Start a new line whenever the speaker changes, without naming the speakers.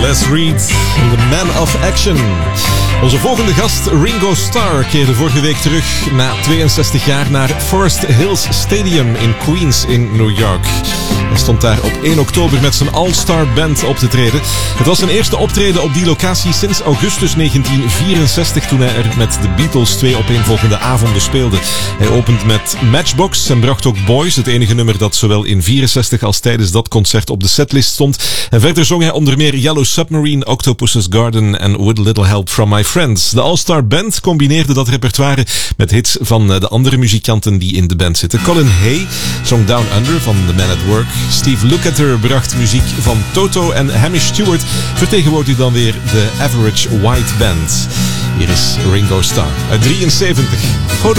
Les Reed, The Man of Action. Onze volgende gast, Ringo Starr, keerde vorige week terug na 62 jaar naar Forest Hills Stadium in Queens in New York. Hij stond daar op 1 oktober met zijn All-Star Band op te treden. Het was zijn eerste optreden op die locatie sinds augustus 1964, toen hij er met de Beatles 2 opeenvolgende avonden speelde. Hij opent met Matchbox en bracht ook Boys, het enige nummer dat zowel in 64 als tijdens dat concert op de setlist stond. En verder zong hij onder meer Yellow Submarine, Octopus's Garden en With a Little Help from My Friends. De All-Star Band combineerde dat repertoire met hits van de andere muzikanten die in de band zitten. Colin Hay zong Down Under van The Man at Work. Steve Lukather bracht muziek van Toto en Hamish Stewart vertegenwoordigde dan weer de Average White Band. Hier is Ringo Starr uit 73.